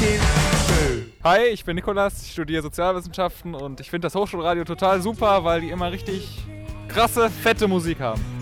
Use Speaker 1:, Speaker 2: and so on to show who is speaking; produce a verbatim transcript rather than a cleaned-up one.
Speaker 1: Hi, ich bin Nikolas, ich studiere Sozialwissenschaften und ich finde das Hochschulradio total super, weil die immer richtig krasse, fette Musik haben.